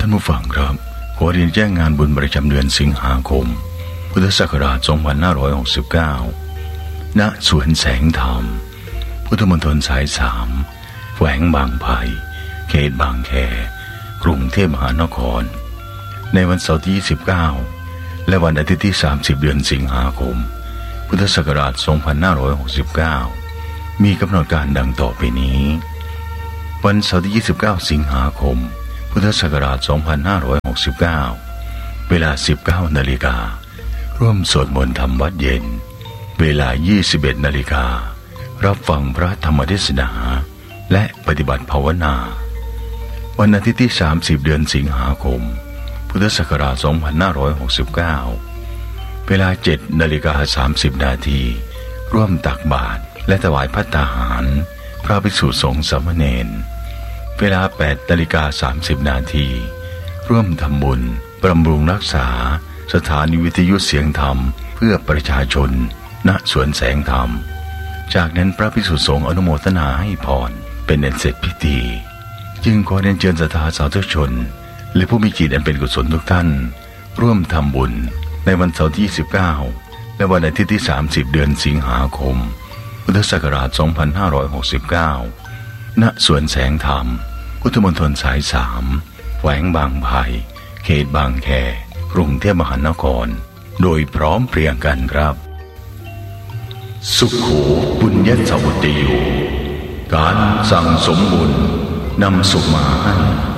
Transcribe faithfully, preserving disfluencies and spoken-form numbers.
ท่านผู้ฟังครับขอเรียนแจ้งงานบุญประจำเดือนสิงหาคมพุทธศักราชสองพันห้าร้อยหกสิบเก้าณสวนแสงธรรมพุทธมณฑลสายสามแขวงบางไผ่เขตบางแคกรุงเทพมหานครในวันเสาร์ที่ยี่สิบเก้าและวันอาทิตย์ที่สามสิบเดือนสิงหาคมพุทธศักราชสองพันห้าร้อยหกสิบเก้ามีกำหนดการดังต่อไปนี้วันเสาร์ที่ยี่สิบเก้าสิงหาคมพุทธศักราชสองพันห้าร้อยหกสิบเก้าเวลา สิบเก้านาฬิกา ร่วมสวดมนต์ทำวัดเย็นเวลา ยี่สิบเอ็ดนาฬิกา รับฟังพระธรรมเทศนาและปฏิบัติภาวนาวันอาทิตย์ที่สามสิบเดือนสิงหาคมพุทธศักราชสองพันห้าร้อยหกสิบเก้าเวลา เจ็ดนาฬิกาสามสิบนาที ร่วมตักบาตรและถวายภัตตาหารพระภิกษุสงฆ์สามเณรเวลา แปดนาฬิกาสามสิบนาที ร่วมทำบุญบำรุงรักษาสถานีวิทยุเสียงธรรมเพื่อประชาชนณสวนแสงธรรมจากนั้นพระภิกษุสงฆ์อนุโมทนาให้พรเป็นอันเสร็จพิธีจึงขอเรียนเชิญศรัทธาสาธุชนและผู้มีจิตอันเป็นกุศลทุกท่านร่วมทำบุญในวันเสาร์ที่ยี่สิบเก้าและวันอาทิตย์ที่สามสิบเดือนสิงหาคมพุทธศักราชสองพันห้าร้อยหกสิบเก้าณสวนแสงธรรมพุทธมณฑลสายสามแขวงบางไผ่เขตบางแคกรุงเทพมหานครโดยพร้อมเพรียงกันครับสุขโขปุญญสวัตติโยการสั่งสมบุญนำสุขมาให้